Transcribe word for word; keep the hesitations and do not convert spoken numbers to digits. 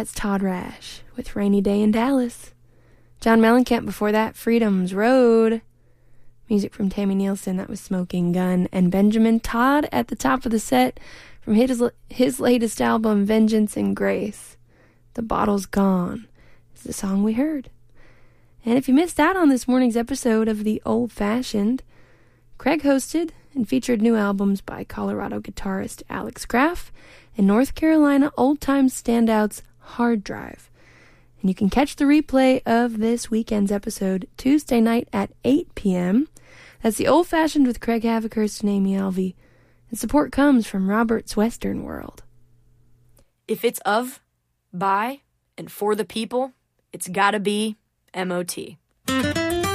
That's Todd Rash with Rainy Day in Dallas. John Mellencamp before that, Freedom's Road. Music from Tammy Nielsen, that was Smoking Gun. And Benjamin Todd at the top of the set from his, his latest album, Vengeance and Grace. The Bottle's Gone is the song we heard. And if you missed out on this morning's episode of The Old Fashioned, Craig hosted and featured new albums by Colorado guitarist Alex Graff and North Carolina old-time standouts Hard Drive. And you can catch the replay of this weekend's episode Tuesday night at eight p.m. That's The Old Fashioned with Craig Havikhurst and Amy Alvey. And support comes from Robert's Western World. If it's of, by, and for the people, it's gotta be M O T.